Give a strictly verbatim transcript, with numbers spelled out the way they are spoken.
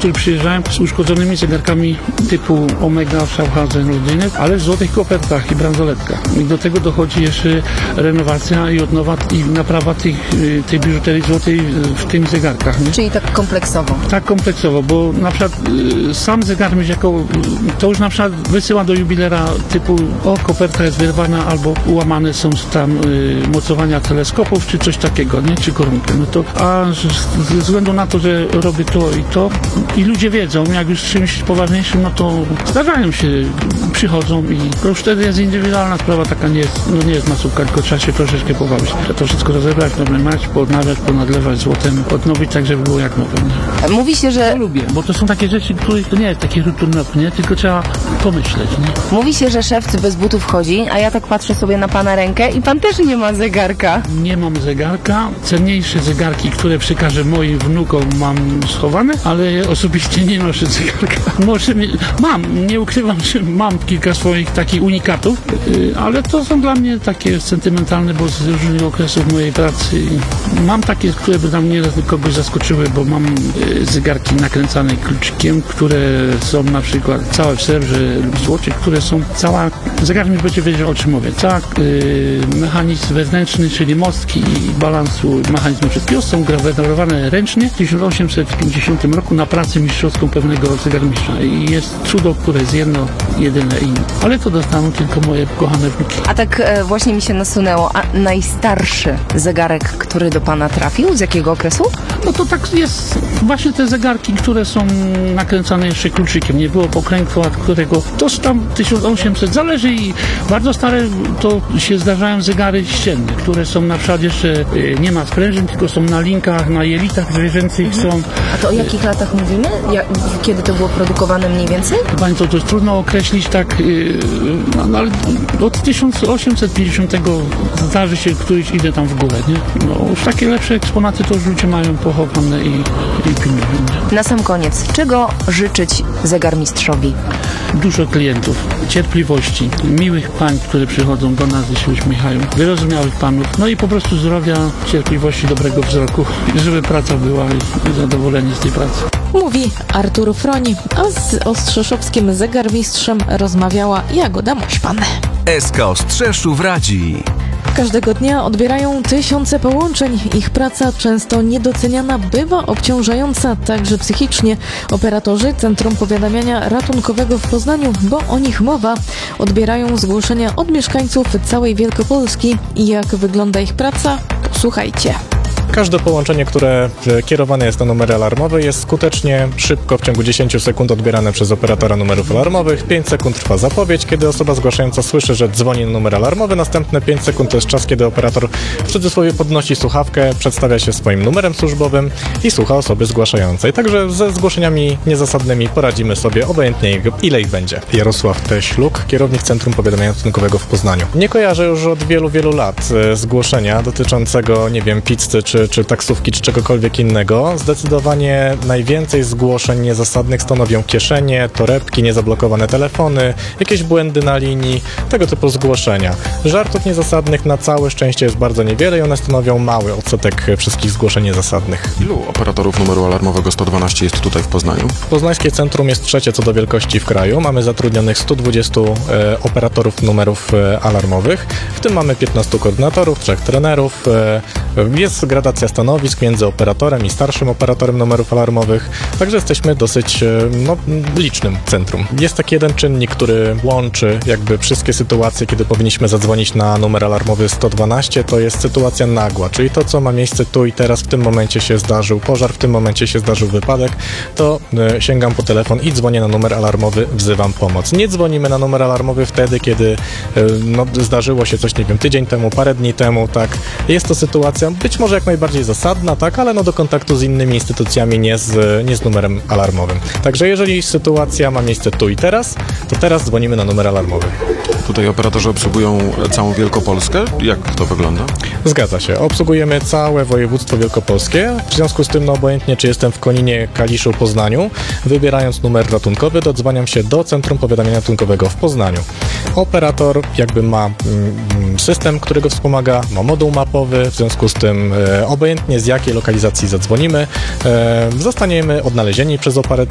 którzy przyjeżdżają z uszkodzonymi zegarkami typu Omega, Schaffhausen, Londyn, ale w złotych kopertach i bransoletkach. I do tego dochodzi jeszcze renowacja i odnowa i naprawa tych, tej biżuterii złotej w tym zegarkach. Nie? Czyli tak kompleksowo. Tak kompleksowo, bo na przykład y, sam zegar myśl jako, to już na przykład wysyła do jubilera typu o, koperta jest wyrwana albo ułamane są tam y, mocowania teleskopów, czy coś takiego, nie? Czy korunkę. No to, a z, ze względu na to, że robię to i to i ludzie wiedzą, jak już czymś poważniejszym, no to zdarzają się, przychodzą i to już wtedy jest indywidualna sprawa, taka nie jest, no nie jest masówka, tylko trzeba się troszeczkę pobawić. Trzeba to wszystko rozebrać, mać, podnawiać, ponadlewać złotem, odnowić tak, żeby było jak nowe. Nie? Mówi się, że... To lubię, bo to są takie rzeczy, których to nie jest taki rutynowy, nie? Tylko trzeba pomyśleć, nie? Mówi się, że szewc bez butów chodzi, a ja tak patrzę sobie na pana rękę i pan też nie ma zegarka. Nie mam zegarka. Cenniejsze zegarki, które przekażę moim wnukom, mam schowane, ale osobiście nie noszę zegarka. Może mi... mam, nie ukrywam, że mam kilka swoich takich unikatów, yy, ale to są dla mnie takie sentymentalne, bo z różnych okresów mojej pracy mam takie, które by tam nie kogoś zaskoczyły, bo mam yy, zegarki nakręcane kluczykiem, które są na przykład całe w srebrze lub złocie, które są cała, zegarek mi będzie wiedział, o czym mówię, cała yy, mechanizm wewnętrzny, czyli mostki i balansu mechanizmu wszystkiego są grawerowane ręcznie w tysiąc osiemset pięćdziesiątym roku na pracę mistrzowską pewnego zegarmistrza i jest cudo, które jest jedno, jedyne i ale to dostaną tylko moje kochane wnuki. A tak e, właśnie mi się nasunęło, a najstarszy zegarek, który do pana trafił, z jakiego okresu? No to tak jest, właśnie te zegarki, które są nakręcane jeszcze kluczykiem, nie było pokrętła, którego to tam tysiąc osiemset, zależy i bardzo stare to się zdarzają zegary ścienne, które są na przykład jeszcze y, nie ma sprężyn, tylko są na linkach, na jelitach zwierzęcych mhm. są. A to o jakich latach mówimy? Ja, kiedy to było produkowane mniej więcej? Pani, to, to jest trudno określić tak, yy, no, no, ale od tysiąc osiemset pięćdziesiątego zdarzy się któryś idzie tam w górę, nie? No już takie lepsze eksponaty to już ludzie mają pochowane i, i pilnują. Na sam koniec, czego życzyć zegarmistrzowi? Dużo klientów, cierpliwości, miłych pań, które przychodzą do nas i się uśmiechają, wyrozumiałych panów, no i po prostu zdrowia, cierpliwości, dobrego wzroku, żeby praca była i, i zadowolenie z tej pracy. Mówi Artur Froń, a z ostrzeszowskim zegarmistrzem rozmawiała Jagoda Mośpan. S K Ostrzeszów radzi. Każdego dnia odbierają tysiące połączeń. Ich praca, często niedoceniana, bywa obciążająca także psychicznie. Operatorzy Centrum Powiadamiania Ratunkowego w Poznaniu, bo o nich mowa, odbierają zgłoszenia od mieszkańców całej Wielkopolski. I jak wygląda ich praca? Posłuchajcie. Każde połączenie, które kierowane jest na numery alarmowe, jest skutecznie, szybko, w ciągu dziesięć sekund odbierane przez operatora numerów alarmowych. pięć sekund trwa zapowiedź, kiedy osoba zgłaszająca słyszy, że dzwoni na numer alarmowy. Następne pięć sekund to jest czas, kiedy operator w cudzysłowie podnosi słuchawkę, przedstawia się swoim numerem służbowym i słucha osoby zgłaszającej. Także ze zgłoszeniami niezasadnymi poradzimy sobie, obojętnie ile ich będzie. Jarosław Teśluk, kierownik Centrum Powiadamiania Ratunkowego w Poznaniu. Nie kojarzę już od wielu, wielu lat zgłoszenia dotyczącego, nie wiem, pizzy czy czy taksówki, czy czegokolwiek innego. Zdecydowanie najwięcej zgłoszeń niezasadnych stanowią kieszenie, torebki, niezablokowane telefony, jakieś błędy na linii, tego typu zgłoszenia. Żartów niezasadnych na całe szczęście jest bardzo niewiele i one stanowią mały odsetek wszystkich zgłoszeń niezasadnych. Ilu operatorów numeru alarmowego sto dwanaście jest tutaj w Poznaniu? Poznańskie centrum jest trzecie co do wielkości w kraju. Mamy zatrudnionych stu dwudziestu e, operatorów numerów e, alarmowych. W tym mamy piętnastu koordynatorów, trzech trenerów. E, jest gradacja stanowisk między operatorem i starszym operatorem numerów alarmowych, także jesteśmy dosyć no, licznym centrum. Jest taki jeden czynnik, który łączy jakby wszystkie sytuacje, kiedy powinniśmy zadzwonić na numer alarmowy sto dwanaście, to jest sytuacja nagła, czyli to, co ma miejsce tu i teraz, w tym momencie się zdarzył pożar, w tym momencie się zdarzył wypadek, to y, sięgam po telefon i dzwonię na numer alarmowy, wzywam pomoc. Nie dzwonimy na numer alarmowy wtedy, kiedy y, no, zdarzyło się coś, nie wiem, tydzień temu, parę dni temu, tak. Jest to sytuacja być może jak najbardziej bardziej zasadna, tak, ale no do kontaktu z innymi instytucjami, nie z, nie z numerem alarmowym. Także jeżeli sytuacja ma miejsce tu i teraz, to teraz dzwonimy na numer alarmowy. Tutaj operatorzy obsługują całą Wielkopolskę? Jak to wygląda? Zgadza się. Obsługujemy całe województwo wielkopolskie. W związku z tym, no obojętnie, czy jestem w Koninie, Kaliszu, Poznaniu, wybierając numer ratunkowy, dodzwaniam się do Centrum Powiadamiania Ratunkowego w Poznaniu. Operator jakby ma mm, system, który go wspomaga, ma moduł mapowy, w związku z tym e, obojętnie z jakiej lokalizacji zadzwonimy, e, zostaniemy odnalezieni przez operatora